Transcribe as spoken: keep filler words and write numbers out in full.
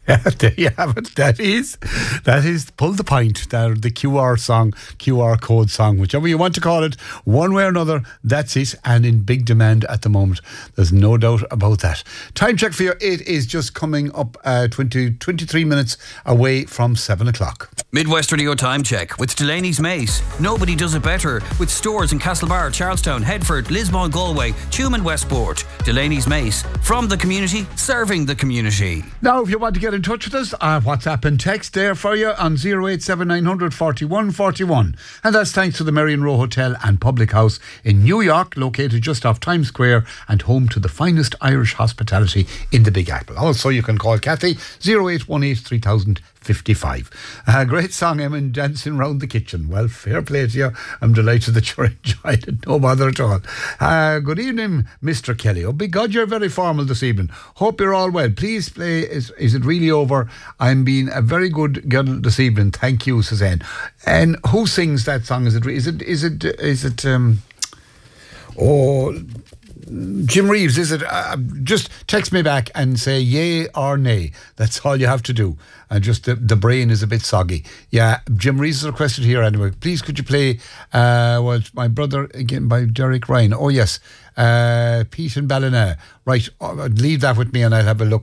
There you have it. That is, that is, pull the pint. That the Q R song, Q R code song, whichever you want to call it, one way or another. That's it, and in big demand at the moment. There's no doubt about that. Time check for you. It is just coming up uh, twenty, twenty-three minutes away from seven o'clock. Midwest Radio Time Check with Delaney's Mace. Nobody does it better with stores in Castlebar, Charlestown, Headford, Lismore, Galway, Tuam and Westport. Delaney's Mace, from the community, serving the community. Now, if you want to get in touch with us, uh, WhatsApp and text there for you on zero eight seven nine hundred forty-one forty-one. And that's thanks to the Marion Row Hotel and Public House in New York, located just off Times Square and home to the finest Irish hospitality in the Big Apple. Also, you can call Kathy zero eight one eight three thousand fifty-five. A great song, Emin, Dancing Round the Kitchen. Well, fair play to you. I'm delighted that you're enjoying it. No bother at all. Uh, good evening, Mister Kelly. Oh, big God, you're very formal this evening. Hope you're all well. Please play Is, is It Really Over? I'm being a very good girl this evening. Thank you, Suzanne. And who sings that song? Is it, is it, is it, is it, um, oh... Jim Reeves, is it? Uh, just text me back and say yay or nay. That's all you have to do. And just the, the brain is a bit soggy. Yeah, Jim Reeves is requested here anyway. Please could you play uh, well, My Brother Again by Derek Ryan. Oh yes, uh, Pete and Ballina. Right, uh, leave that with me and I'll have a look.